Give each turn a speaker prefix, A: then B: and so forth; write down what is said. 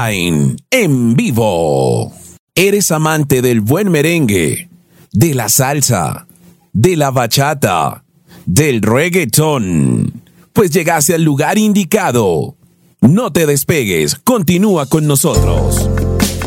A: Online, en vivo. ¿Eres amante del buen merengue, de la salsa, de la bachata, del reggaetón? Pues llegaste al lugar indicado. No te despegues, continúa con nosotros.